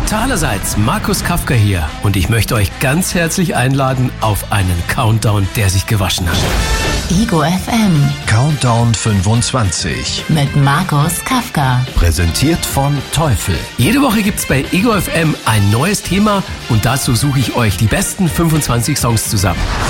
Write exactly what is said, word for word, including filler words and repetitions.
allerseits, Markus Kafka hier und ich möchte euch ganz herzlich einladen auf einen Countdown, der sich gewaschen hat. Ego F M Countdown fünfundzwanzig mit Markus Kafka. Präsentiert von Teufel. Jede Woche gibt's bei Ego F M ein neues Thema und dazu suche ich euch die besten fünfundzwanzig Songs zusammen.